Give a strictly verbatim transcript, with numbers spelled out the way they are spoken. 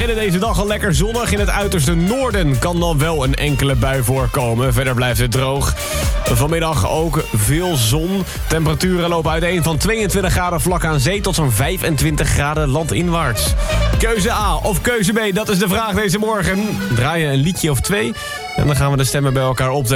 beginnen deze dag al lekker zonnig. In het uiterste noorden kan dan wel een enkele bui voorkomen. Verder blijft het droog. Vanmiddag ook veel zon. Temperaturen lopen uiteen van tweeëntwintig graden vlak aan zee tot zo'n vijfentwintig graden landinwaarts. Keuze A of keuze B, dat is de vraag deze morgen. Draai je een liedje of twee en dan gaan we de stemmen bij elkaar optellen.